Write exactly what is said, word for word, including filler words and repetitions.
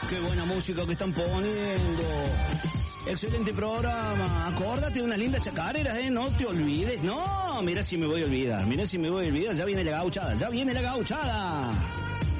Qué buena música que están poniendo. Excelente programa. Acórdate de unas lindas chacareras, ¿eh? No te olvides. No, mira si me voy a olvidar. Mira si me voy a olvidar. Ya viene la gauchada. Ya viene la gauchada.